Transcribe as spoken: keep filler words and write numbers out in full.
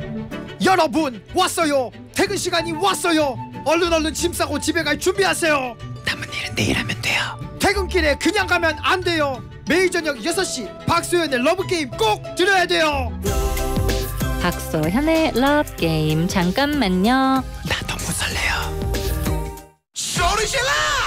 여러분 왔어요. 퇴근 시간이 왔어요. 얼른 얼른 짐 싸고 집에 갈 준비하세요. 남은 일은 내일 하면 돼요. 퇴근길에 그냥 가면 안 돼요. 매일 저녁 여섯 시 박소연의 러브게임 꼭 들어야 돼요. 박소현의 러브게임. 잠깐만요. 나 너무 설레요. 소리 질러!